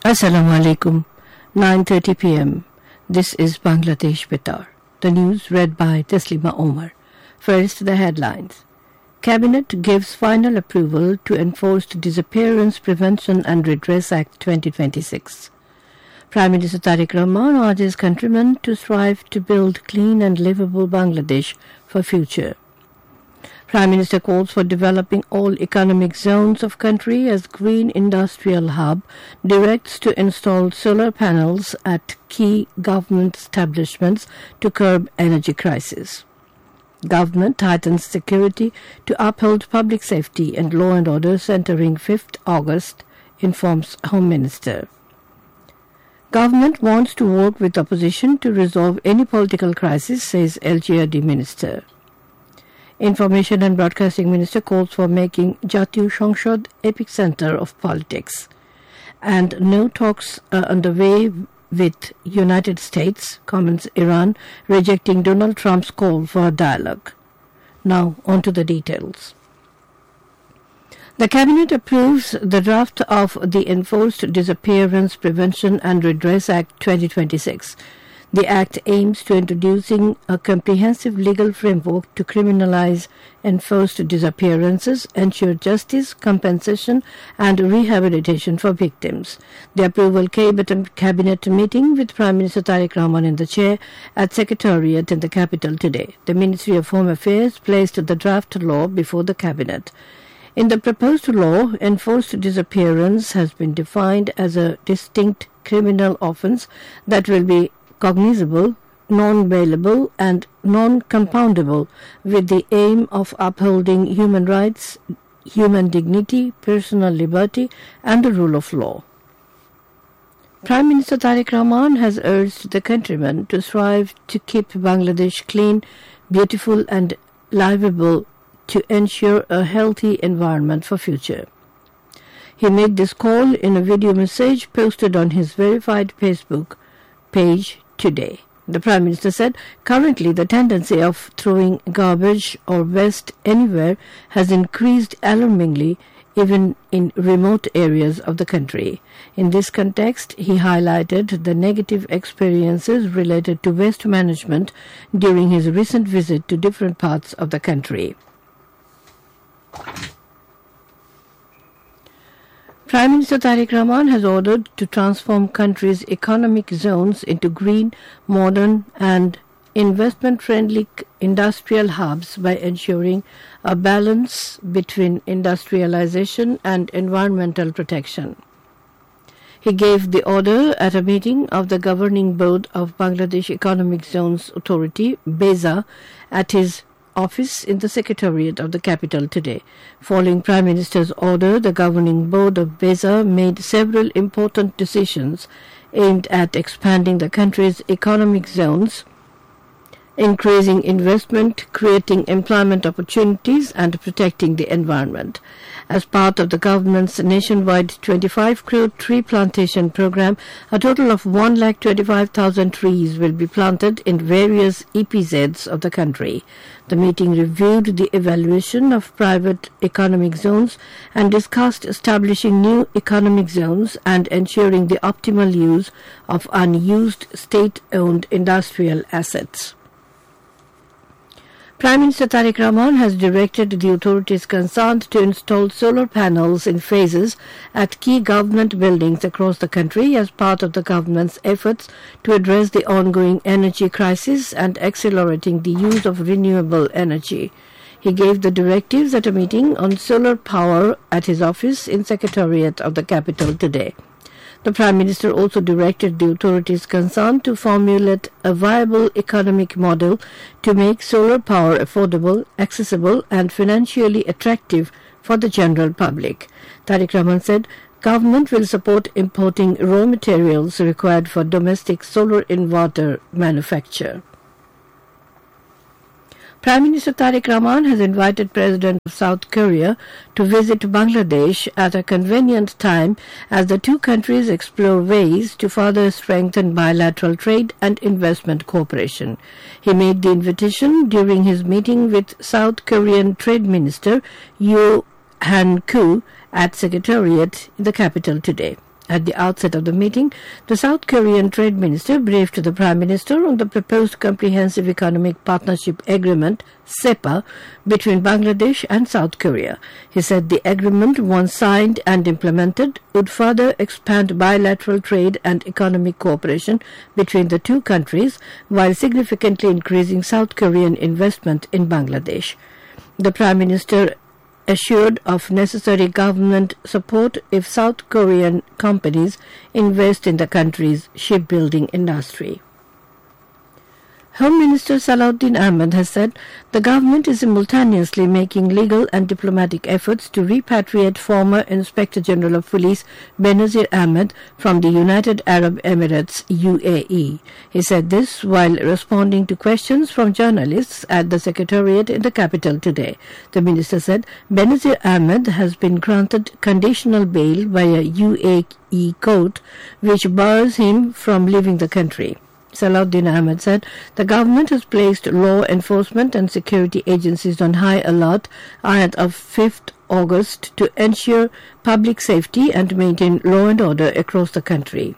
Assalamu alaikum. 9:30 p.m. This is Bangladesh Betar. The news read by Taslima Omar. First, the headlines. Cabinet gives final approval to Enforced Disappearance Prevention and Redress Act 2026. Prime Minister Tariq Rahman urges countrymen to strive to build clean and livable Bangladesh for future. Prime Minister calls for developing all economic zones of country as green industrial hub, directs to install solar panels at key government establishments to curb energy crisis. Government tightens security to uphold public safety and law and order centering 5th August, informs Home Minister. Government wants to work with opposition to resolve any political crisis, says LGRD Minister. Information and Broadcasting Minister calls for making Jatiyo সংসদ epicenter of politics. And no talks are underway with United States, comments Iran, rejecting Donald Trump's call for a dialogue. Now, on to the details. The Cabinet approves the draft of the Enforced Disappearance Prevention and Redress Act 2026. The Act aims to introducing a comprehensive legal framework to criminalize enforced disappearances, ensure justice, compensation and rehabilitation for victims. The approval came at a cabinet meeting with Prime Minister Tariq Rahman in the chair at Secretariat in the capital today. The Ministry of Home Affairs placed the draft law before the cabinet. In the proposed law, enforced disappearance has been defined as a distinct criminal offence that will be cognizable, non-bailable and non-compoundable with the aim of upholding human rights, human dignity, personal liberty and the rule of law. Prime Minister Tariq Rahman has urged the countrymen to strive to keep Bangladesh clean, beautiful and livable to ensure a healthy environment for future. He made this call in a video message posted on his verified Facebook page today. The Prime Minister said, currently the tendency of throwing garbage or waste anywhere has increased alarmingly even in remote areas of the country. In this context, he highlighted the negative experiences related to waste management during his recent visit to different parts of the country. Prime Minister Tariq Rahman has ordered to transform country's economic zones into green, modern and investment-friendly industrial hubs by ensuring a balance between industrialization and environmental protection. He gave the order at a meeting of the Governing Board of Bangladesh Economic Zones Authority, BEZA, at his office in the Secretariat of the capital today. Following Prime Minister's order, the Governing Board of BEZA made several important decisions aimed at expanding the country's economic zones, increasing investment, creating employment opportunities and protecting the environment. As part of the government's nationwide 25 crore tree plantation program, a total of 125,000 trees will be planted in various EPZs of the country. The meeting reviewed the evaluation of private economic zones and discussed establishing new economic zones and ensuring the optimal use of unused state-owned industrial assets. Prime Minister Tariq Rahman has directed the authorities concerned to install solar panels in phases at key government buildings across the country as part of the government's efforts to address the ongoing energy crisis and accelerating the use of renewable energy. He gave the directives at a meeting on solar power at his office in Secretariat of the capital today. The Prime Minister also directed the authorities concerned to formulate a viable economic model to make solar power affordable, accessible and financially attractive for the general public. Tariq Rahman said, government will support importing raw materials required for domestic solar inverter manufacture. Prime Minister Tariq Rahman has invited President of South Korea to visit Bangladesh at a convenient time as the two countries explore ways to further strengthen bilateral trade and investment cooperation. He made the invitation during his meeting with South Korean Trade Minister Yoo Han-koo at Secretariat in the capital today. At the outset of the meeting, the South Korean Trade Minister briefed the Prime Minister on the proposed Comprehensive Economic Partnership Agreement, CEPA, between Bangladesh and South Korea. He said the agreement, once signed and implemented, would further expand bilateral trade and economic cooperation between the two countries while significantly increasing South Korean investment in Bangladesh. The Prime Minister assured of necessary government support if South Korean companies invest in the country's shipbuilding industry. Home Minister Salahuddin Ahmed has said the government is simultaneously making legal and diplomatic efforts to repatriate former Inspector General of Police Benazir Ahmed from the United Arab Emirates, UAE. He said this while responding to questions from journalists at the Secretariat in the capital today. The minister said Benazir Ahmed has been granted conditional bail by a UAE court which bars him from leaving the country. Salahuddin Ahmed said the government has placed law enforcement and security agencies on high alert ahead of 5th August to ensure public safety and maintain law and order across the country.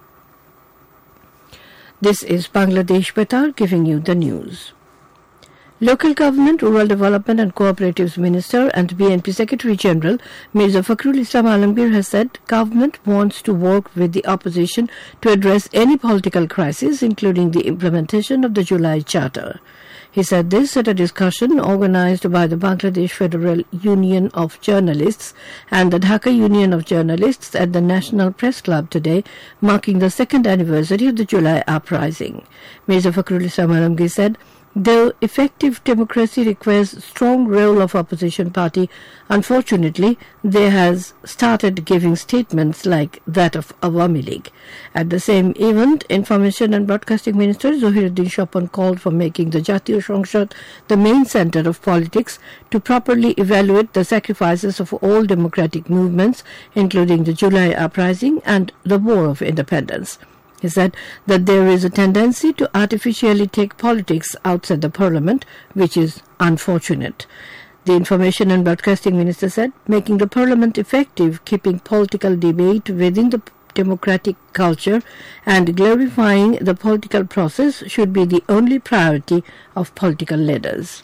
This is Bangladesh Betar giving you the news. Local Government, Rural Development and Cooperatives Minister and BNP Secretary General Mirza Fakhrul Islam Alamgir has said government wants to work with the opposition to address any political crisis, including the implementation of the July Charter. He said this at a discussion organized by the Bangladesh Federal Union of Journalists and the Dhaka Union of Journalists at the National Press Club today, marking the second anniversary of the July uprising. Mirza Fakhrul Islam Alamgir said, though effective democracy requires strong role of opposition party, unfortunately, they has started giving statements like that of Awami League. At the same event, Information and Broadcasting Minister Zohiruddin Shopon called for making the Jatiyo Songshad the main center of politics to properly evaluate the sacrifices of all democratic movements, including the July uprising and the War of Independence. He said that there is a tendency to artificially take politics outside the parliament, which is unfortunate. The Information and Broadcasting Minister said making the parliament effective, keeping political debate within the democratic culture and glorifying the political process should be the only priority of political leaders.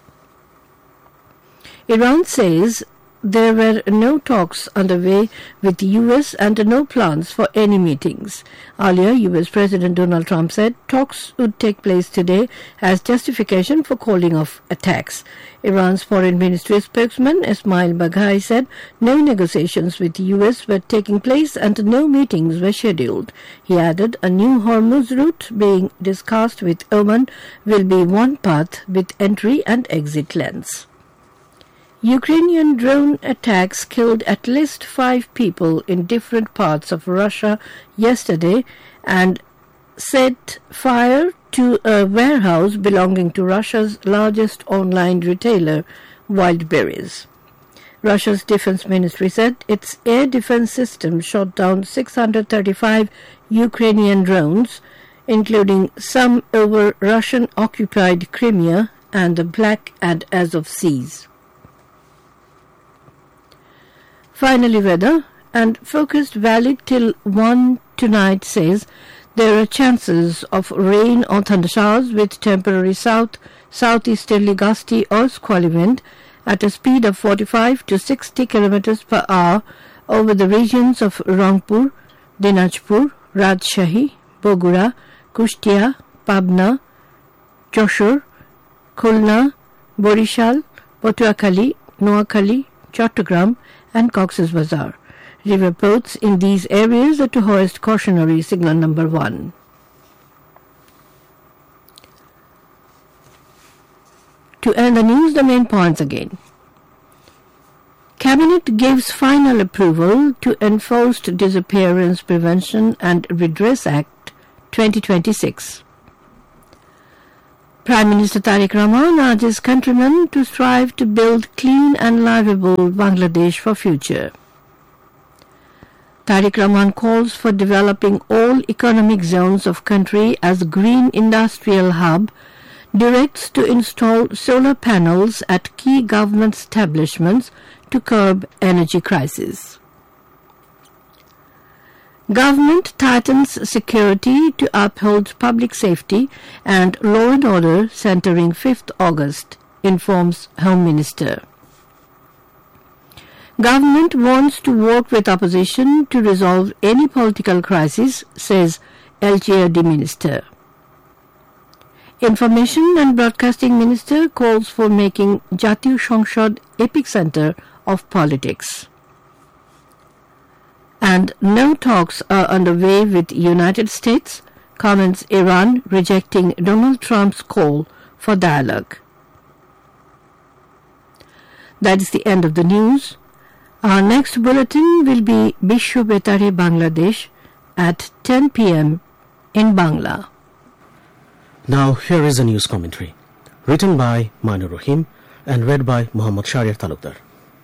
Iran says there were no talks underway with the U.S. and no plans for any meetings. Earlier, U.S. President Donald Trump said talks would take place today as justification for calling off attacks. Iran's Foreign Ministry spokesman Ismail Baghai said no negotiations with the U.S. were taking place and no meetings were scheduled. He added a new Hormuz route being discussed with Oman will be one path with entry and exit lanes. Ukrainian drone attacks killed at least 5 people in different parts of Russia yesterday and set fire to a warehouse belonging to Russia's largest online retailer, Wildberries. Russia's defense ministry said its air defense system shot down 635 Ukrainian drones, including some over Russian-occupied Crimea and the Black and Azov Seas. Finally, weather and focused valid till 1 tonight says there are chances of rain or thundershowers with temporary southeasterly gusty or squally wind at a speed of 45 to 60 km per hour over the regions of Rangpur, Dinajpur, Rajshahi, Bogura, Kushtia, Pabna, Joshore, Khulna, Borishal, Patuakhali, Noakhali, Chattogram and Cox's Bazar. River boats in these areas are to hoist cautionary signal number 1. To end the news, the main points again. Cabinet gives final approval to Enforced Disappearance Prevention and Redress Act 2026. Prime Minister Tariq Rahman urges countrymen to strive to build clean and livable Bangladesh for future. Tariq Rahman calls for developing all economic zones of country as green industrial hub, directs to install solar panels at key government establishments to curb energy crisis. Government tightens security to uphold public safety and law and order centering 5th August, informs Home Minister. Government wants to work with opposition to resolve any political crisis, says LGRD Minister. Information and Broadcasting Minister calls for making Jatiyo সংসদ epicenter of politics. And no talks are underway with United States, comments Iran rejecting Donald Trump's call for dialogue. That is the end of the news. Our next bulletin will be Bishwa Betare Bangladesh at 10 p.m. in Bangla. Now here is a news commentary, written by Mainur Rahim and read by Muhammad Shahriar Talukdar.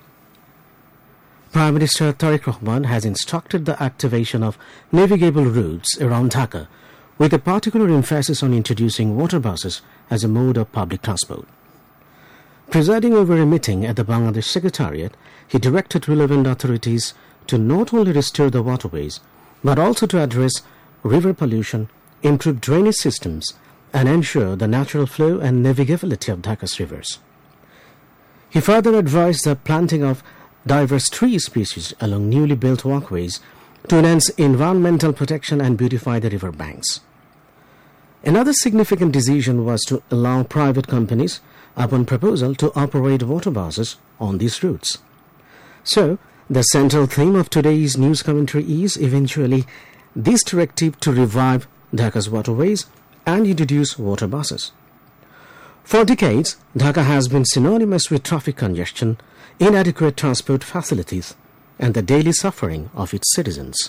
Prime Minister Tariq Rahman has instructed the activation of navigable routes around Dhaka, with a particular emphasis on introducing water buses as a mode of public transport. Presiding over a meeting at the Bangladesh Secretariat, he directed relevant authorities to not only restore the waterways, but also to address river pollution, improve drainage systems, and ensure the natural flow and navigability of Dhaka's rivers. He further advised the planting of diverse tree species along newly built walkways to enhance environmental protection and beautify the river banks. Another significant decision was to allow private companies, upon proposal, to operate water buses on these routes. So, the central theme of today's news commentary is eventually this directive to revive Dhaka's waterways and introduce water buses. For decades, Dhaka has been synonymous with traffic congestion, inadequate transport facilities, and the daily suffering of its citizens.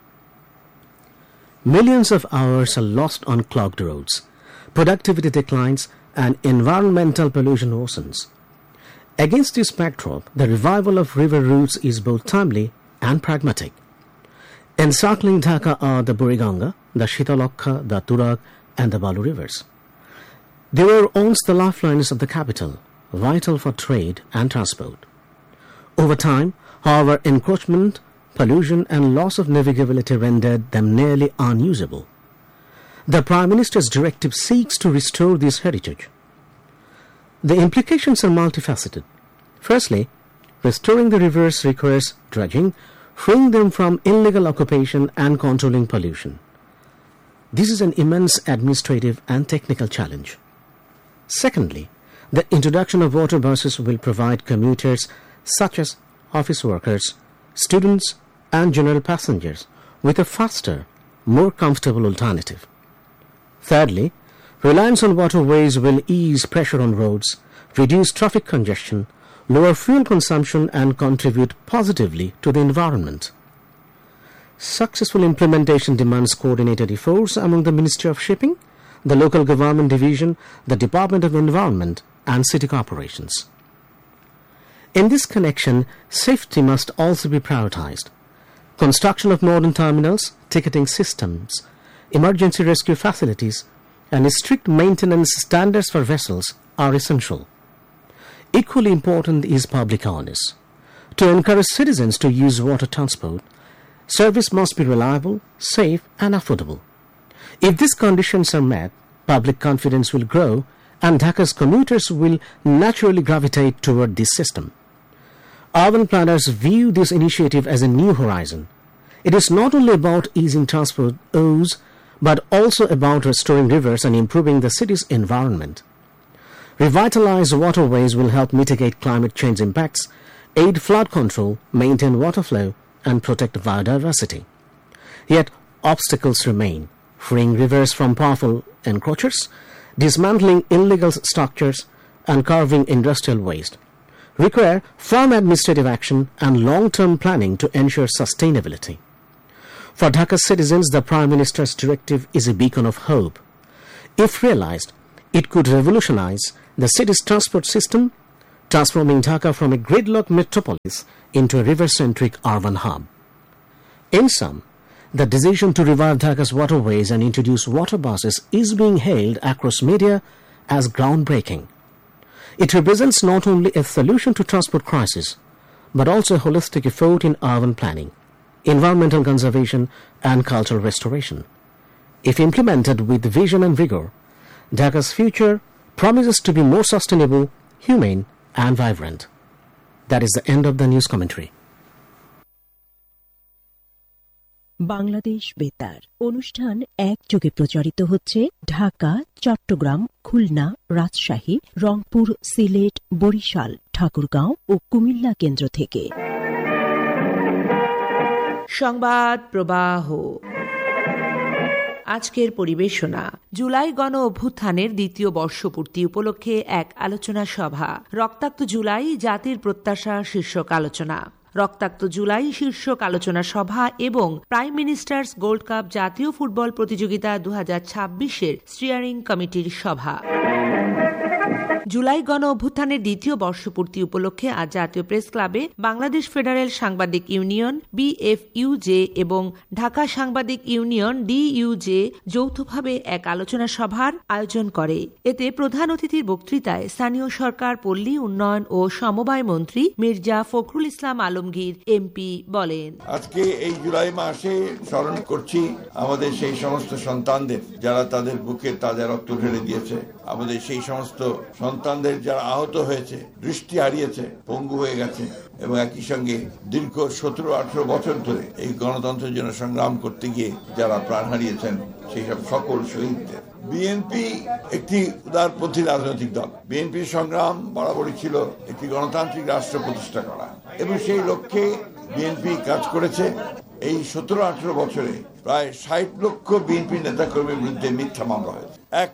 Millions of hours are lost on clogged roads, productivity declines, and environmental pollution worsens. Against this backdrop, the revival of river routes is both timely and pragmatic. Encircling Dhaka are the Buriganga, the Shitalokha, the Turak, and the Balu rivers. They were once the lifelines of the capital, vital for trade and transport. Over time, however, encroachment, pollution, and loss of navigability rendered them nearly unusable. The Prime Minister's directive seeks to restore this heritage. The implications are multifaceted. Firstly, restoring the rivers requires dredging, freeing them from illegal occupation and controlling pollution. This is an immense administrative and technical challenge. Secondly, the introduction of water buses will provide commuters such as office workers, students, and general passengers with a faster, more comfortable alternative. Thirdly, reliance on waterways will ease pressure on roads, reduce traffic congestion, lower fuel consumption, and contribute positively to the environment. Successful implementation demands coordinated efforts among the Ministry of Shipping, the local government division, the Department of Environment, and city corporations. In this connection, safety must also be prioritized. Construction of modern terminals, ticketing systems, emergency rescue facilities, and strict maintenance standards for vessels are essential. Equally important is public awareness. To encourage citizens to use water transport, service must be reliable, safe, and affordable. If these conditions are met, public confidence will grow and Dhaka's commuters will naturally gravitate toward this system. Urban planners view this initiative as a new horizon. It is not only about easing transport woes, but also about restoring rivers and improving the city's environment. Revitalized waterways will help mitigate climate change impacts, aid flood control, maintain water flow, and protect biodiversity. Yet, obstacles remain: freeing rivers from powerful encroachers, dismantling illegal structures, and curbing industrial waste require firm administrative action and long-term planning to ensure sustainability. For Dhaka's citizens, the Prime Minister's directive is a beacon of hope. If realized, it could revolutionize the city's transport system, transforming Dhaka from a gridlock metropolis into a river-centric urban hub. In sum, the decision to revive Dhaka's waterways and introduce water buses is being hailed across media as groundbreaking. It represents not only a solution to transport crisis, but also a holistic effort in urban planning. environmental conservation and cultural restoration. If implemented with vision and vigor, Dhaka's future promises to be more sustainable, humane and vibrant. That is the end of the news commentary. Bangladesh বেতার অনুষ্ঠান একযোগে প্রচারিত হচ্ছে ঢাকা, চট্টগ্রাম, খুলনা, রাজশাহী, রংপুর, সিলেট, বরিশাল, ঠাকুরগাঁও ও কুমিল্লা কেন্দ্র থেকে। সংবাদ প্রবাহ আজকের পরিবেশনা জুলাই গণ অভ্যুত্থানের দ্বিতীয় বর্ষপূর্তি উপলক্ষে এক আলোচনা সভা। রক্তাক্ত জুলাই জাতির প্রত্যাশা শীর্ষক আলোচনা। রক্তাক্ত জুলাই শীর্ষক আলোচনা সভা এবং প্রাইম মিনিস্টার্স গোল্ড কাপ জাতীয় ফুটবল প্রতিযোগিতা 2026-এর স্টিয়ারিং কমিটির সভা। জুলাই গণ অভ্যুত্থানের দ্বিতীয় বর্ষপূর্তি উপলক্ষে আজ জাতীয় প্রেস ক্লাবে বাংলাদেশ ফেডারেল সাংবাদিক ইউনিয়ন BFUJ এবং ঢাকা সাংবাদিক ইউনিয়ন DUJ যৌথভাবে এক আলোচনা সভার আয়োজন করে। এতে প্রধান অতিথির বক্তৃতায় স্থানীয় সরকার, পল্লী উন্নয়ন ও সমবায় মন্ত্রী মির্জা ফখরুল ইসলাম আলমগীর MP বলেন, আজকে এই জুলাই মাসে স্মরণ করছি আমাদের সেই সমস্ত সন্তানদের যারা তাদের বুকে তাজা রক্ত ঢেলে দিয়েছে, আমাদের সেই সমস্ত সন্তানদের যারা আহত হয়েছে, দৃষ্টি হারিয়েছে, পঙ্গু হয়ে গেছে এবং একই সঙ্গে দীর্ঘ 17-18 বছর ধরে এই গণতন্ত্রের জন্য সংগ্রাম করতে গিয়ে যারা প্রাণ হারিয়েছেন সেই সব সকল শহীদদের। বিএনপি একটি উদারপন্থী রাজনৈতিক দল। বিএনপির সংগ্রাম বরাবরই ছিল একটি গণতান্ত্রিক রাষ্ট্র প্রতিষ্ঠা করা এবং সেই লক্ষ্যে বিএনপি কাজ করেছে। এই 17-18 বছরে প্রায় 60 লক্ষ বিএনপি নেতাকর্মীর বিরুদ্ধে মিথ্যা মামলা হয়েছে,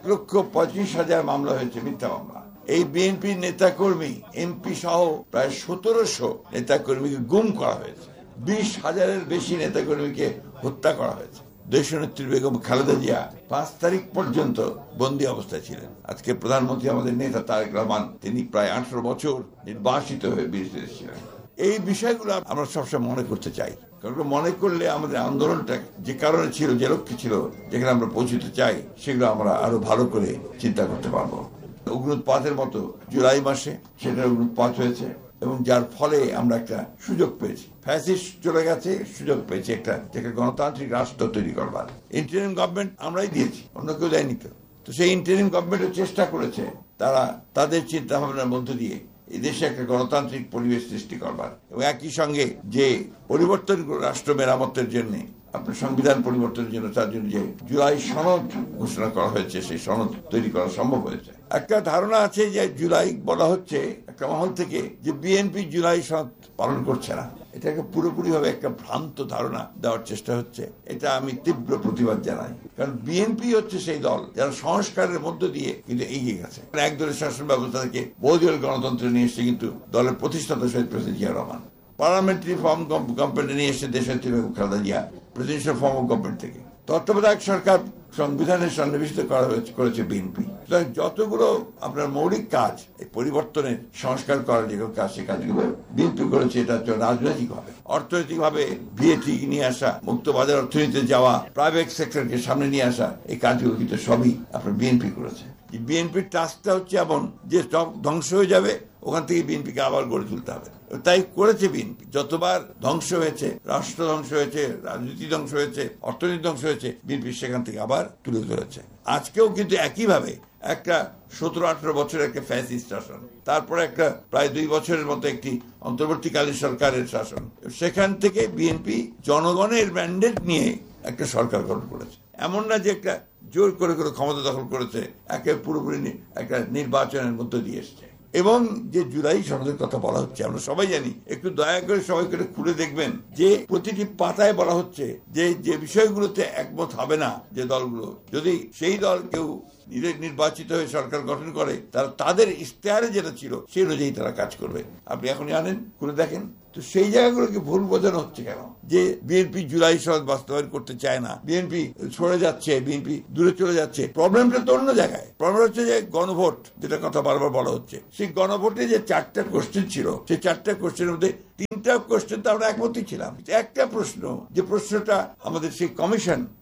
1,25,000 মামলা হয়েছে মিথ্যা মামলা। এই বিএনপি নেতাকর্মী MP সহ প্রায় 1700 নেতাকর্মীকে গুম করা হয়েছে, 20,000-এর বেশি নেতাকর্মীকে হত্যা করা হয়েছে। দেশনেত্রী বেগম খালেদা জিয়া 5 তারিখ পর্যন্ত বন্দী অবস্থায় ছিলেন। আজকে প্রধানমন্ত্রী আমাদের নেতা তারেক রহমান, তিনি প্রায় 18 বছর নির্বাসিত হয়ে বিদেশে ছিলেন। এই বিষয়গুলো আমরা সবসময় মনে করতে চাই, কারণ মনে করলে আমাদের আন্দোলনটা যে কারণে ছিল, যে লক্ষ্যে ছিল, যেখানে আমরা পৌঁছতে চাই, সেগুলো আমরা আরো ভালো করে চিন্তা করতে পারবো। অগ্নুৎপাতের মতো জুলাই মাসে সেটা অগ্নুৎপাত হয়েছে এবং যার ফলে আমরা একটা সুযোগ পেয়েছি। ফ্যাসিস্ট চলে গেছে, সুযোগ পেয়েছি একটা গণতান্ত্রিক রাষ্ট্র তৈরি করবার। ইন্টারিম গভর্নমেন্ট আমরাই দিয়েছি, অন্য কেউ দেয়নি। তো সেই ইন্টারিম গভর্নমেন্টের চেষ্টা করেছে তারা তাদের চিন্তা ভাবনার মধ্য দিয়ে এই দেশে একটা গণতান্ত্রিক পরিবেশ সৃষ্টি করবার এবং একই সঙ্গে যে পরিবর্তন রাষ্ট্র মেরামতের জন্য, আপনার সংবিধান পরিবর্তনের জন্য, তার জন্য যে জুলাই সনদ ঘোষণা করা হয়েছে, সেই সনদ তৈরি করা সম্ভব হয়েছে। একটা ধারণা আছে যে জুলাই বলা হচ্ছে একটা মহল থেকে যে বিএনপি জুলাই সনদ পালন করছে না। এটাকে পুরোপুরি ভাবে একটা ভ্রান্ত ধারণা দেওয়ার চেষ্টা হচ্ছে। এটা আমি তীব্র প্রতিবাদ জানাই, কারণ বিএনপি হচ্ছে সেই দল যারা সংস্কারের মধ্য দিয়ে কিন্তু এগিয়ে গেছে। এক দলের শাসন ব্যবস্থা থেকে বহুদলীয় গণতন্ত্র নিয়ে এসছে কিন্তু দলের প্রতিষ্ঠাতা শহীদ president Zia Rahman. Parliamentary form government নিয়ে এসছে দেশনেত্রী Begum Khaleda Zia presidential form of government থেকে। তত্ত্বাবধায়ক সরকার সংবিধানের সন্নিবেশিত করেছে বিএনপি। যতগুলো আপনার মৌলিক কাজ, এই পরিবর্তনের সংস্কার করার যেগুলো কাজ, সেই কাজগুলো বিএনপি করেছে। এটা হচ্ছে রাজনৈতিক ভাবে, অর্থনৈতিক ভাবে বিএটি নিয়ে আসা, মুক্ত বাজার অর্থনীতিতে যাওয়া, প্রাইভেট সেক্টরকে সামনে নিয়ে আসা, এই কাজগুলো কিন্তু সবই আপনার বিএনপি করেছে। বিএনপির টাস্কটা হচ্ছে এমন যে সব ধ্বংস হয়ে যাবে, ওখান থেকে বিএনপিকে আবার গড়ে তুলতে হবে। তাই করেছে বিএনপি। যতবার ধ্বংস হয়েছে, রাষ্ট্র ধ্বংস হয়েছে, রাজনীতি ধ্বংস হয়েছে, অর্থনীতি ধ্বংস হয়েছে, বিএনপি সেখান থেকে আবার তুলে ধরেছে। আজকেও কিন্তু একইভাবে একটা 17-18 বছরের একটা ফ্যাসিস্ট শাসন, তারপরে একটা প্রায় 2 বছরের মতো একটি অন্তর্বর্তীকালীন সরকারের শাসন, সেখান থেকে বিএনপি জনগণের ম্যান্ডেট নিয়ে একটা সরকার গঠন করেছে। এমন না যে একটা জোর করে ক্ষমতা দখল করেছে, একে পুরোপুরি একটা নির্বাচনের মধ্য দিয়ে এসছে। এবং যে জুলাই সনদের কথা বলা হচ্ছে, আমরা সবাই জানি, একটু দয়া করে সবাই করে খুলে দেখবেন যে প্রতিটি পাতায় বলা হচ্ছে যে যে বিষয়গুলোতে একমত হবে না যে দলগুলো, যদি সেই দল কেউ নির্বাচিত হয়ে সরকার গঠন করে, তারা তাদের ইশতেহারে যেটা ছিল সেই অনুযায়ী তারা কাজ করবে। আপনি এখন জানেন, খুলে দেখেন। তো সেই জায়গাগুলোকে ভুল বোঝানো হচ্ছে কেন যে বিএনপি জুলাই সনদ বাস্তবায়ন করতে চায় না, বিএনপি সরে যাচ্ছে, বিএনপি দূরে চলে যাচ্ছে। প্রবলেমটা তো অন্য জায়গায়। প্রবলেম হচ্ছে যে গণভোট, যেটা কথা বারবার বলা হচ্ছে, সেই গণভোটে যে 4টা কোশ্চেন ছিল, সেই 4টা কোশ্চেনের মধ্যে 3টা কোশ্চেন তো আমরা একমতই ছিলাম। একটা প্রশ্ন, যে প্রশ্নটা আমাদের সেই কমিশন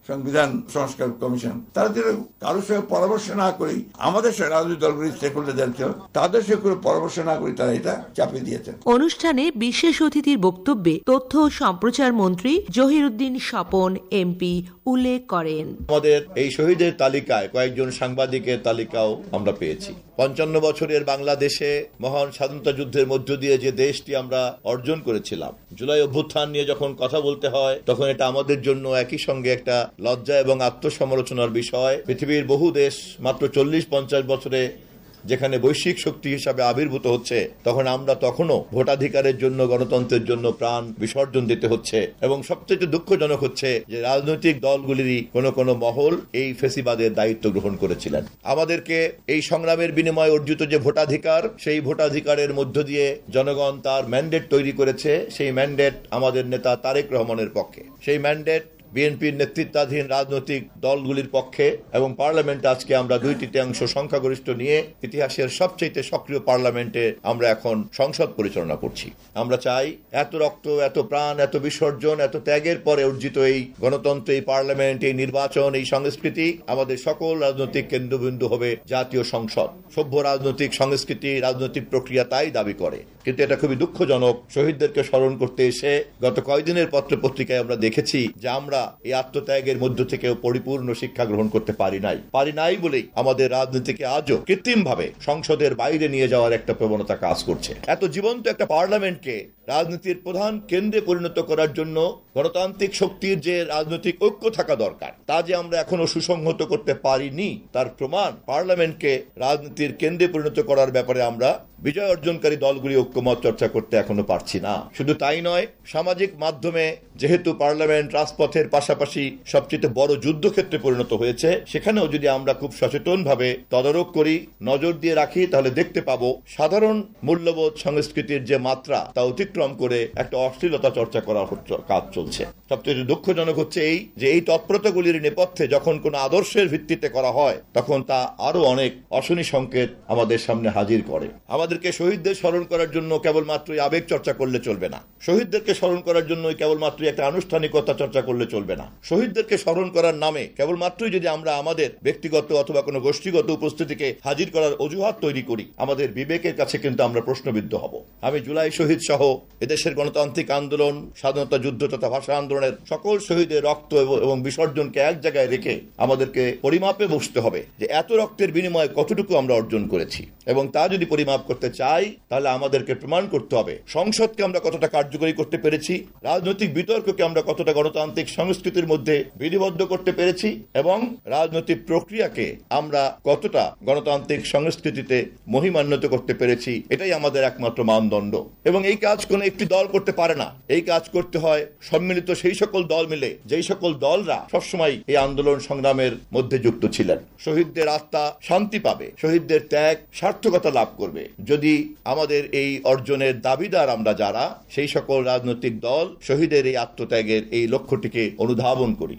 সংবিধান সংস্কার কমিশন, তারা যদি কারোর সঙ্গে পরামর্শ না করি, আমাদের রাজনৈতিক দলগুলি স্টেক হোল্ডারদের ছিল, তাদের সঙ্গে কোনো পরামর্শ না করি তারা এটা চাপিয়ে দিয়েছেন। অনুষ্ঠানে বিশেষ অতিথির বক্তব্যে তথ্য ও সম্প্রচার মন্ত্রী জহিরুদ্দিন স্বপন এমপি উল্লেখ করেন, আমাদের এই শহীদের তালিকায় কয়েকজন সাংবাদিকের তালিকাও আমরা পেয়েছি। 55 বছরের বাংলাদেশে মহান স্বাধীনতা যুদ্ধের মধ্য দিয়ে যে দেশটি আমরা অর্জন করেছিলাম, জুলাই অভ্যুত্থান নিয়ে যখন কথা বলতে হয় তখন এটা আমাদের জন্য একই সঙ্গে একটা লজ্জা এবং আত্মসমালোচনার বিষয়। পৃথিবীর বহু দেশ মাত্র 40-50 বছরে যেখানে বৈশ্বিক শক্তি হিসাবে আবির্ভূত হচ্ছে, তখন আমরা তখনও ভোটাধিকারের জন্য, গণতন্ত্রের জন্য প্রাণ বিসর্জন দিতে হচ্ছে। এবং সবচেয়ে দুঃখজনক হচ্ছে যে রাজনৈতিক দলগুলিরই কোনো মহল এই ফেসিবাদের দায়িত্ব গ্রহণ করেছিলেন। আমাদেরকে এই সংগ্রামের বিনিময়ে অর্জিত যে ভোটাধিকার, সেই ভোটাধিকারের মধ্য দিয়ে জনগণ তার ম্যান্ডেট তৈরি করেছে। সেই ম্যান্ডেট আমাদের নেতা তারেক রহমানের পক্ষে, সেই ম্যান্ডেট বিএনপির নেতৃত্বাধীন রাজনৈতিক দলগুলির পক্ষে, এবং পার্লামেন্টে আজকে আমরা 2/3 সংখ্যাগরিষ্ঠ নিয়ে ইতিহাসের সবচেয়ে সক্রিয় পার্লামেন্টে আমরা এখন সংসদ পরিচালনা করছি। আমরা চাই এত রক্ত, এত প্রাণ, এত বিসর্জন, এত ত্যাগের পরে অর্জিত এই গণতন্ত্র, এই পার্লামেন্ট, এই নির্বাচন, এই সংস্কৃতি, আমাদের সকল রাজনৈতিক কেন্দ্রবিন্দু হবে জাতীয় সংসদ। সভ্য রাজনৈতিক সংস্কৃতি, রাজনৈতিক প্রক্রিয়া তাই দাবি করে। কিন্তু এটা খুবই দুঃখজনক, শহীদদেরকে স্মরণ করতে এসে গত কয়েকদিনের পত্রপত্রিকায় আমরা দেখেছি যে আমরা এই আত্মত্যাগের মধ্য থেকেও পরিপূর্ণ শিক্ষা গ্রহণ করতে পারি নাই বলেই আমাদের রাজনীতিকে আজও কৃত্রিমভাবে সংসদের বাইরে নিয়ে যাওয়ার একটা প্রবণতা কাজ করছে। এত জীবন্ত একটা পার্লামেন্টকে রাজনীতির প্রধান কেন্দ্রে পরিণত করার জন্য গণতান্ত্রিক শক্তির যে রাজনৈতিক ঐক্য থাকা দরকার, তা যে আমরা এখনো সুসংহত করতে পারিনি, তার প্রমাণ রাজনীতির রাজনীতির কেন্দ্রে পরিণত করার ব্যাপারে আমরা বিজয় অর্জনকারী দলগুলি ঐক্যমত চর্চা করতে এখনো পারছি না। শুধু তাই নয়, সামাজিক মাধ্যমে যেহেতু পার্লামেন্ট রাজপথের পাশাপাশি সবচেয়ে বড় যুদ্ধক্ষেত্রে পরিণত হয়েছে, সেখানেও যদি আমরা খুব সচেতনভাবে তদারক করি, নজর দিয়ে রাখি, তাহলে দেখতে পাবো সাধারণ মূল্যবোধ সংস্কৃতির যে মাত্রা, তা অতিক্রম করে একটা অশ্লীলতা চর্চা করার কাজ চলছে। সবচেয়ে দুঃখজনক হচ্ছে এই তৎপরতাগুলির নেপথ্যে যখন কোন আদর্শের ভিত্তিতে করা হয়, তখন তা আরো অনেক অশনি সংকেত আমাদের সামনে হাজির করে। আমাদেরকে শহীদদের স্মরণ করার জন্য কেবলমাত্রই আবেগ চর্চা করলে চলবে না। শহীদদেরকে স্মরণ করার জন্য কেবলমাত্রই একটা আনুষ্ঠানিকতা চর্চা করলে চলবে না। শহীদদেরকে স্মরণ করার নামে কেবলমাত্রই যদি আমরা আমাদের ব্যক্তিগত অথবা কোনো গোষ্ঠীগত উপস্থিতিকে হাজির করার অজুহাত তৈরি করি, আমাদের বিবেকের কাছে কিন্তু আমরা প্রশ্নবিদ্ধ হব। আমি জুলাই শহীদ সহ এদেশের গণতান্ত্রিক আন্দোলন, স্বাধীনতা যুদ্ধ তথা ভাষা আন্দোলনের সকল শহীদের রক্ত এবং বিসর্জনকে এক জায়গায় রেখে আমাদেরকে পরিমাপে বসতে হবে যে এত রক্তের বিনিময়ে কতটুকু আমরা অর্জন করেছি। এবং তা যদি পরিমাপ করতে চাই, তাহলে আমাদেরকে প্রমাণ করতে হবে সংসদকে আমরা কতটা কার্যকরী করতে পেরেছি, রাজনৈতিক বিতর্ককে আমরা কতটা গণতান্ত্রিক সংস্কৃতির মধ্যে বিধিবদ্ধ করতে পেরেছি, এবং রাজনৈতিক প্রক্রিয়াকে আমরা কতটা গণতান্ত্রিক সংস্কৃতিতে মহিমান্বিত করতে পেরেছি। এটাই আমাদের একমাত্র মানদণ্ড। এবং এই কাজ কোন একটি দল করতে পারে না, এই কাজ করতে হয় সম্মিলিত সেই সকল দল মিলে, যেই সকল দলরা সবসময় এই আন্দোলন সংগ্রামের মধ্যে যুক্ত ছিলেন। শহীদদের আত্মা শান্তি পাবে, শহীদদের ত্যাগ সার্থকতা লাভ করবে যদি আমাদের এই অর্জনের দাবিদার আমরা যারা, সেই সকল রাজনৈতিক দল শহীদের এই আত্মত্যাগের এই লক্ষ্যটিকে অনুধাবন করি।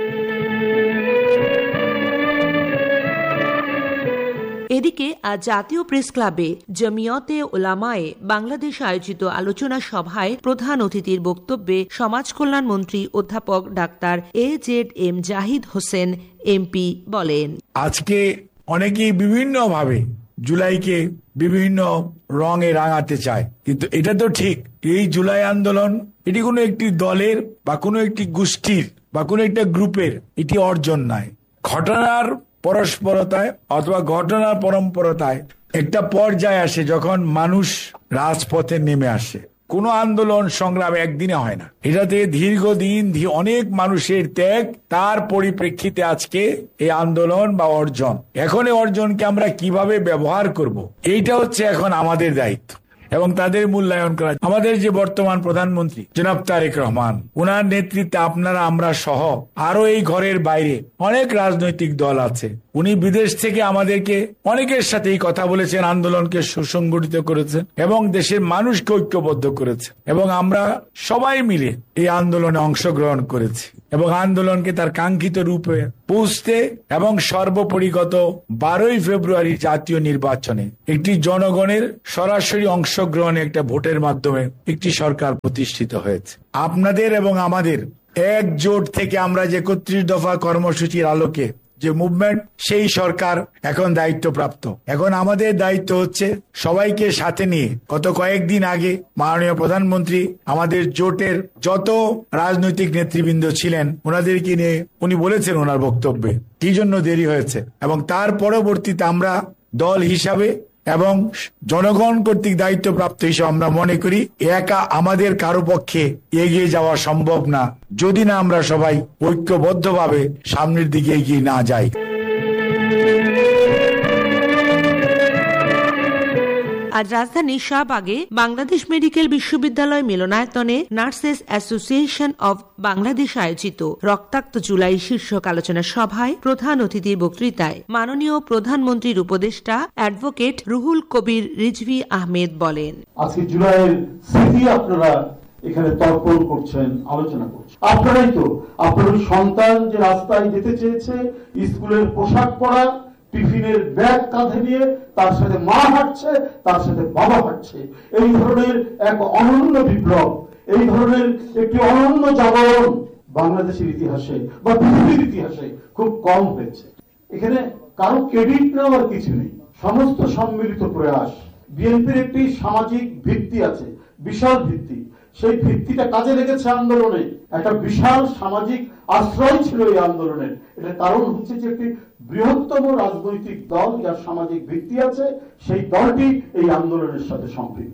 এদিকে আজ জাতীয় প্রেস ক্লাবে জমিয়তে উলামায়ে বাংলাদেশ আয়োজিত আলোচনা সভায় প্রধান অতিথির বক্তব্যে সমাজ কল্যাণ মন্ত্রী অধ্যাপক doctor AZM Zahid Hossain MP বলেন, আজকে অনেকেই বিভিন্নভাবে জুলাইকে বিভিন্ন রঙে রাঙাতে চায়, কিন্তু এটা তো ঠিক, এই জুলাই আন্দোলন এটি কোনো একটি দলের বা কোনো একটি গোষ্ঠীর বা কোনো একটা গ্রুপের এটি অর্জন নয়। ঘটনার পরস্পরতায় অথবা ঘটনার পরম্পরতায় একটা পর্যায়ে আসে যখন মানুষ রাজপথে নেমে আসে। কোন আন্দোলন সংগ্রাম একদিনে হয় না, এটাতে দীর্ঘদিন অনেক মানুষের ত্যাগ, তার পরিপ্রেক্ষিতে আজকে এই আন্দোলন বা অর্জন। এখন এই অর্জনকে আমরা কিভাবে ব্যবহার করব, এইটা হচ্ছে এখন আমাদের দায়িত্ব এবং তাদের মূল্যায়ন করা। আমাদের যে বর্তমান প্রধানমন্ত্রী জনাব তারেক রহমান, ওনার নেতৃত্বে আপনারা আমরা সহ আরো এই ঘরের বাইরে অনেক রাজনৈতিক দল আছে। উনি বিদেশ থেকে আমাদেরকে অনেকের সাথে এই কথা বলেছেন, আন্দোলনকে সুসংগঠিত করেছেন এবং দেশের মানুষকে ঐক্যবদ্ধ করেছেন, এবং আমরা সবাই মিলে এই আন্দোলনে অংশগ্রহণ করেছি এবং আন্দোলনকে তার কাঙ্ক্ষিত রূপে পৌঁছতে এবং সর্বোপরি গত 12ই ফেব্রুয়ারি জাতীয় নির্বাচনে একটি জনগণের সরাসরি অংশগ্রহণে একটা ভোটের মাধ্যমে একটি সরকার প্রতিষ্ঠিত হয়েছে। আপনাদের এবং আমাদের একজোট থেকে আমরা যে 31 দফা কর্মসূচির আলোকে যে মুভমেন্ট, সেই সরকার এখন দায়িত্বপ্রাপ্ত। এখন আমাদের দায়িত্ব হচ্ছে সবাইকে সাথে নিয়ে, গত কয়েকদিন আগে মাননীয় প্রধানমন্ত্রী আমাদের জোটের যত রাজনৈতিক নেতৃবৃন্দ ছিলেন ওনাদেরকে নিয়ে উনি বলেছেন ওনার বক্তব্যে কি জন্য দেরি হয়েছে, এবং তার পরবর্তীতে আমরা দল হিসাবে এবং জনগণ কর্তৃক দায়িত্বপ্রাপ্ত হিসেবে আমরা মনে করি একা আমাদের কারো পক্ষে এগিয়ে যাওয়া সম্ভব না যদি না আমরা সবাই ঐক্যবদ্ধভাবে সামনের দিকে এগিয়ে না যাই। আজ রাজধানীর শাহবাগে বাংলাদেশ মেডিকেল বিশ্ববিদ্যালয় মিলনায়তনে নার্সেস অ্যাসোসিয়েশন অব বাংলাদেশ আয়োজিত রক্তাক্ত জুলাই শীর্ষক আলোচনা সভায় প্রধান অতিথির বক্তৃতায় মাননীয় প্রধানমন্ত্রীর উপদেষ্টা অ্যাডভোকেট রুহুল কবির রিজভী আহমেদ বলেন, আজকে জুলাইয়ের স্মৃতি আপনারা এখানে তর্পণ করছেন, আলোচনা করছেন। আপনারাই তো আপনার সন্তান যে রাস্তায় যেতে চেয়েছে, স্কুলের পোশাক পরা, টিফিনের ব্যাগ কাঁধে নিয়ে তার সাথে মা হাঁটছে, তার সাথে বাবা হাঁটছে, এই ধরনের এক অনন্য বিপ্লব, এই ধরনের একটি অনন্য জাগরণ বাংলাদেশের ইতিহাসে বা পৃথিবীর ইতিহাসে খুব কম হয়েছে। এখানে কারো ক্রেডিট নেওয়ার কিছু নেই, সমস্ত সম্মিলিত প্রয়াস। বিএনপির একটি সামাজিক ভিত্তি আছে, বিশাল ভিত্তি, সেই ভিত্তিটা কাজে লেগেছে আন্দোলনে। একটা বিশাল সামাজিক আশ্রয় ছিল এই আন্দোলনের। এটার কারণ হচ্ছে যে একটি বৃহত্তম রাজনৈতিক দল যার সামাজিক ভিত্তি আছে, সেই দলটি এই আন্দোলনের সাথে সম্পৃক্ত।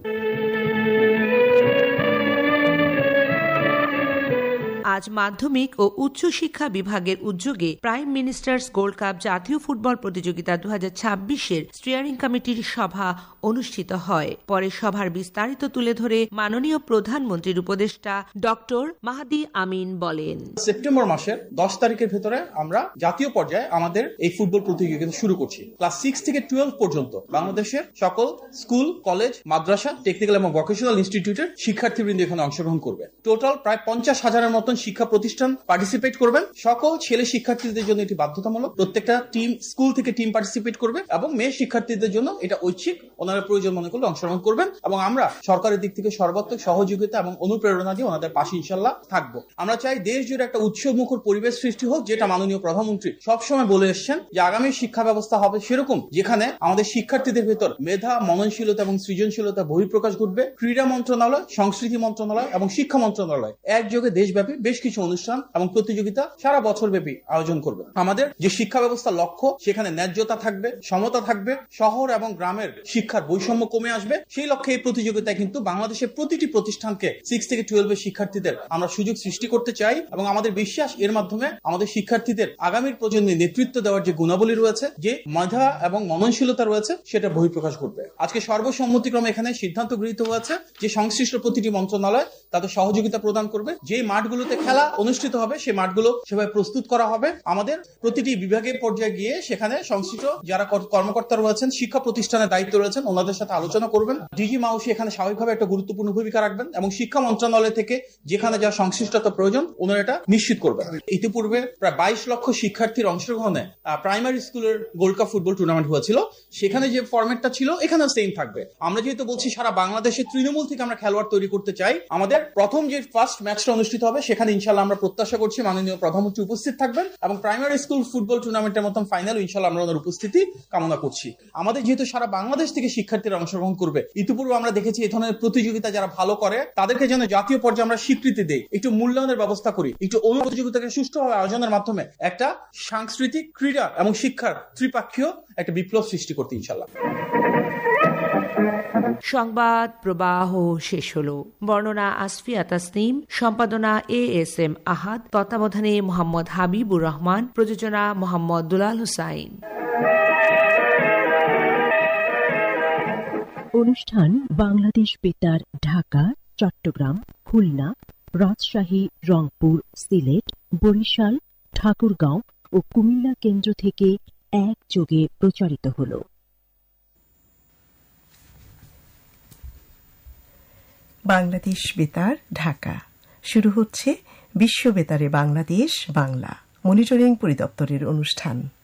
আজ মাধ্যমিক ও উচ্চ শিক্ষা বিভাগের উদ্যোগে প্রাইম মিনিস্টার্স গোল্ড কাপ জাতীয় ফুটবল প্রতিযোগিতা 2026-এর স্টিয়ারিং কমিটির সভা অনুষ্ঠিত হয়। পরে সভার বিস্তারিত তুলে ধরে মাননীয় প্রধানমন্ত্রীর উপদেষ্টা ডক্টর মাহাদি আমিন বলেন, সেপ্টেম্বর মাসের 10 তারিখের ভেতরে আমরা জাতীয় পর্যায়ে আমাদের এই ফুটবল প্রতিযোগিতা শুরু করছি। ক্লাস 6 থেকে 12 পর্যন্ত বাংলাদেশের সকল স্কুল, কলেজ, মাদ্রাসা, টেকনিক্যাল এবং ভোকেশনাল ইনস্টিটিউটের শিক্ষার্থীবৃন্দ এখানে অংশগ্রহণ করবে। টোটাল প্রায় 50,000-এর মতন শিক্ষা প্রতিষ্ঠান পার্টিসিপেট করবেন। সকল ছেলে শিক্ষার্থীদের জন্য এটি বাধ্যতামূলক, প্রত্যেকটা টিম, স্কুল থেকে টিম পার্টিসিপেট করবে, এবং মেয়ে শিক্ষার্থীদের জন্য এটা ঐচ্ছিক, ওনারা প্রয়োজন মনে করলে অংশগ্রহণ করবেন, এবং আমরা সরকারের দিক থেকে সর্বাত্মক সহযোগিতা এবং অনুপ্রেরণা দিয়ে ওনাদের পাশে ইনশাল্লাহ থাকবো। আমরা চাই দেশ জুড়ে একটা উৎসবমুখর পরিবেশ সৃষ্টি হোক, যেটা মাননীয় প্রধানমন্ত্রী সবসময় বলে এসছেন যে আগামী শিক্ষা ব্যবস্থা হবে সেরকম যেখানে আমাদের শিক্ষার্থীদের ভেতর মেধা, মননশীলতা এবং সৃজনশীলতা বহিঃপ্রকাশ ঘটবে। ক্রীড়া মন্ত্রণালয়, সংস্কৃতি মন্ত্রণালয় এবং শিক্ষা মন্ত্রণালয় একযোগে দেশব্যাপী বেশ কিছু অনুষ্ঠান এবং প্রতিযোগিতা সারা বছর ব্যাপী আয়োজন করবে। আমাদের যে শিক্ষা ব্যবস্থা লক্ষ্য, সেখানে ন্যায্যতা থাকবে, সমতা থাকবে, শহর এবং গ্রামের শিক্ষার বৈষম্য কমে আসবে। সেই লক্ষ্যে এই প্রতিযোগিতায় কিন্তু বাংলাদেশের প্রতিটি প্রতিষ্ঠানকে 6 থেকে 12 এর শিক্ষার্থীদের আমরা সুযোগ সৃষ্টি করতে চাই, এবং আমাদের বিশ্বাস এর মাধ্যমে আমাদের শিক্ষার্থীদের আগামীর প্রজন্মে নেতৃত্ব দেওয়ার যে গুণাবলী রয়েছে, যে মেধা এবং মননশীলতা রয়েছে, সেটা বহিঃপ্রকাশ ঘটবে। আজকে সর্বসম্মতিক্রমে এখানে সিদ্ধান্ত গৃহীত হয়েছে যে সংশ্লিষ্ট প্রতিটি মন্ত্রণালয় তাদের সহযোগিতা প্রদান করবে। যে মাঠগুলোতে খেলা অনুষ্ঠিত হবে সেই মাঠগুলো সেভাবে প্রস্তুত করা হবে। আমাদের প্রতিটি বিভাগের পর্যায়ে গিয়ে সেখানে সংশ্লিষ্ট যারা কর্মকর্তা রয়েছেন, শিক্ষা প্রতিষ্ঠানের দায়িত্ব রয়েছেন, ওনাদের সাথে আলোচনা করবেন। ডিজি মাউসি এখানে স্বাভাবিকভাবে একটা গুরুত্বপূর্ণ ভূমিকা রাখবেন, এবং শিক্ষা মন্ত্রণালয় থেকে যেখানে যা সংশ্লিষ্টতা প্রয়োজন ওনারা এটা নিশ্চিত করবেন। ইতিপূর্বে প্রায় 22 লক্ষ শিক্ষার্থীর অংশগ্রহণে প্রাইমারি স্কুলের গোল্ড কাপ ফুটবল টুর্নামেন্ট হয়েছিল। সেখানে যে ফরম্যাটটা ছিল এখানেও সেম থাকবে। আমরা যেহেতু বলছি সারা বাংলাদেশের তৃণমূল থেকে আমরা খেলোয়াড় তৈরি করতে চাই, আমাদের প্রথম যে ফার্স্ট ম্যাচটা অনুষ্ঠিত হবে সেখানে ইনশাল্লাহ আমরা প্রত্যাশা করছি মাননীয় প্রধানমন্ত্রী উপস্থিত থাকবেন, এবং প্রাইমারি স্কুল ফুটবল টুর্নামেন্টের মতন ফাইনাল ইনশাল্লাহ আমরা ওনার উপস্থিতি কামনা করছি। আমাদের যেহেতু সারা বাংলাদেশ থেকে শিক্ষার্থীরা অংশগ্রহণ করবে, ইতিপূর্বে আমরা দেখেছি এই ধরনের প্রতিযোগিতা যারা ভালো করে তাদেরকে যেন জাতীয় পর্যায়ে আমরা স্বীকৃতি দেই, একটু মূল্যায়নের ব্যবস্থা করি, একটু প্রতিযোগিতাকে সুষ্ঠুভাবে আয়োজনের মাধ্যমে একটা সাংস্কৃতিক, ক্রীড়া এবং শিক্ষার ত্রিপাক্ষীয় একটা বিপ্লব সৃষ্টি করতে ইনশাল্লাহ। সংবাদ প্রবাহ শেষ হল। বর্ণনা আসফিয়া তাসনিম, সম্পাদনা ASM আহাদ, তত্ত্বাবধানে মোহাম্মদ হাবিবুর রহমান, প্রযোজনা মোহাম্মদ দুলাল হুসাইন। অনুষ্ঠান বাংলাদেশ বেতার ঢাকা, চট্টগ্রাম, খুলনা, রাজশাহী, রংপুর, সিলেট, বরিশাল, ঠাকুরগাঁও ও কুমিল্লা কেন্দ্র থেকে একযোগে প্রচারিত হল। বাংলাদেশ বেতার ঢাকা। শুরু হচ্ছে বিশ্ব বেতারে বাংলাদেশ বাংলা মনিটরিং পরিদপ্তরের অনুষ্ঠান।